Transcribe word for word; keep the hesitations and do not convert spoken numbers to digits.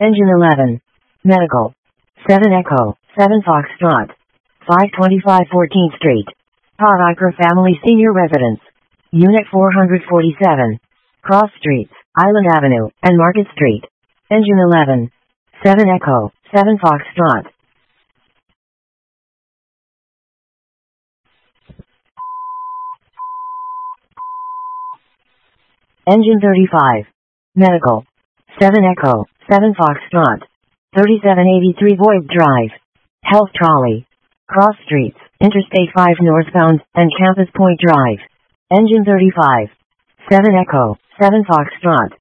Engine eleven. Medical. seven Echo, seven Foxtrot. five twenty-five fourteenth Street. Pavakar Family Senior Residence. Unit four forty-seven. Cross Streets, Island Avenue, and Market Street. Engine eleven. seven Echo, seven Foxtrot. Engine thirty-five. Medical. seven Echo, seven Foxtrot. thirty-seven eighty-three Voigt Drive. Health Trolley. Cross Streets, Interstate five northbound, and Campus Point Drive. Engine thirty-five. seven Echo, seven Foxtrot.